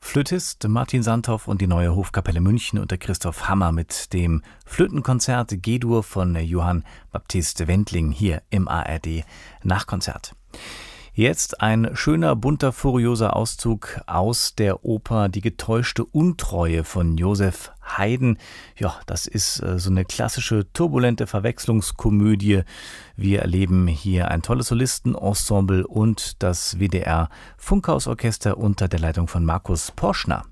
Flötist Martin Sandhoff und die Neue Hofkapelle München unter Christoph Hammer mit dem Flötenkonzert G-Dur von Johann Baptist Wendling hier im ARD Nachkonzert. Jetzt ein schöner, bunter, furioser Auszug aus der Oper Die getäuschte Untreue von Joseph Haydn. Ja, das ist so eine klassische, turbulente Verwechslungskomödie. Wir erleben hier ein tolles Solistenensemble und das WDR Funkhausorchester unter der Leitung von Markus Porschner.